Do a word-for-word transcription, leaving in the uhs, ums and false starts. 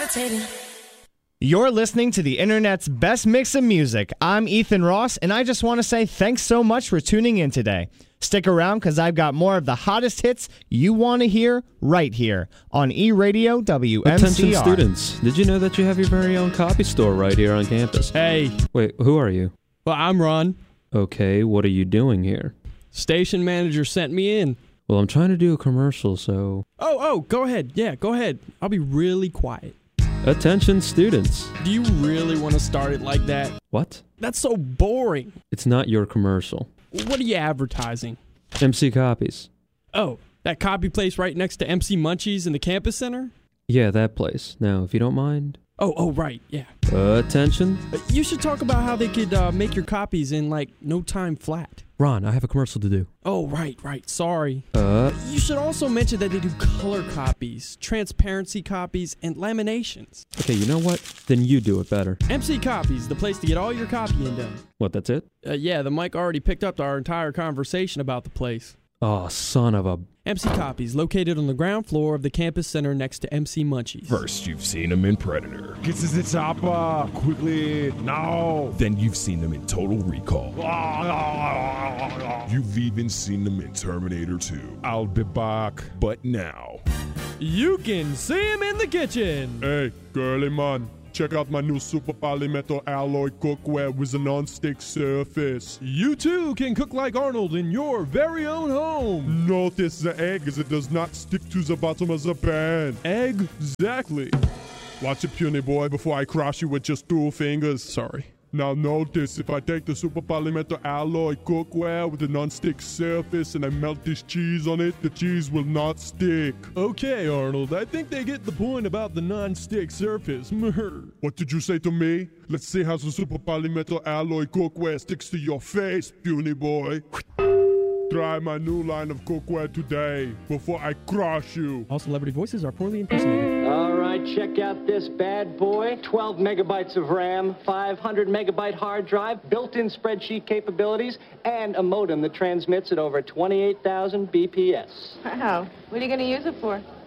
levitating. You're listening to the internet's best mix of music. I'm Ethan Ross, and I just want to say thanks so much for tuning in today. Stick around because I've got more of the hottest hits you want to hear right here on E-Radio W M C R. Attention students, did you know that you have your very own copy store right here on campus? Hey. Wait, who are you? Well, I'm Ron. Okay, what are you doing here? Station manager sent me in. Well, I'm trying to do a commercial, so... Oh, oh, go ahead. Yeah, go ahead. I'll be really quiet. Attention students. Do you really want to start it like that? What? That's so boring. It's not your commercial. What are you advertising? M C Copies. Oh, that copy place right next to M C Munchies in the campus center? Yeah, that place. Now, if you don't mind... Oh, oh, right, yeah. Attention. Uh, you should talk about how they could uh, make your copies in, like, no time flat. Ron, I have a commercial to do. Oh, right, right, sorry. Uh... You should also mention that they do color copies, transparency copies, and laminations. Okay, you know what? Then you do it better. M C Copies, the place to get all your copying done. What, that's it? Uh, yeah, the mic already picked up our entire conversation about the place. Oh, son of a... M C Copies, located on the ground floor of the campus center next to M C Munchies. First, you've seen them in Predator. Get to the chopper, quickly, now. Then you've seen them in Total Recall. You've even seen them in Terminator two. I'll be back. But now... you can see him in the kitchen. Hey, girly man. Check out my new Super Polymetal Alloy cookware with a non-stick surface. You too can cook like Arnold in your very own home. Notice the egg as it does not stick to the bottom of the pan. Exactly. Watch it, puny boy, before I crush you with just two fingers. Sorry. Now notice, if I take the Super Polymetal Alloy cookware with a non-stick surface and I melt this cheese on it, the cheese will not stick. Okay, Arnold, I think they get the point about the non-stick surface. What did you say to me? Let's see how the Super Polymetal Alloy cookware sticks to your face, puny boy. Try my new line of cookware today before I crush you. All celebrity voices are poorly impersonated. All right, check out this bad boy. twelve megabytes of RAM, five hundred megabyte hard drive, built-in spreadsheet capabilities, and a modem that transmits at over twenty-eight thousand B P S. Wow. What are you going to use it for?